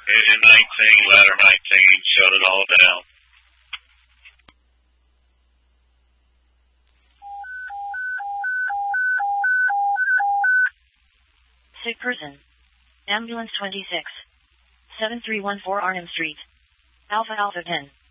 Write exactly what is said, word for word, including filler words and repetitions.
Engine nineteen, ladder nineteen, shut it all down. Sick person. Ambulance twenty-six. seven three one four Arnhem Street. Alpha Alpha ten.